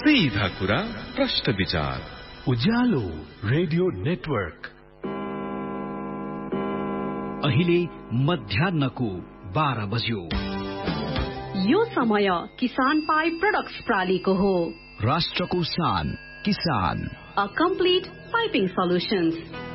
सीधा कुरा प्रश्न विचार उज्यालो रेडियो नेटवर्क। अहिले मध्याह्नको 12 बज्यो। यो समय किसान पाइप प्रोडक्ट्स प्रालीको हो। राष्ट्रको शान किसान। A complete piping solutions.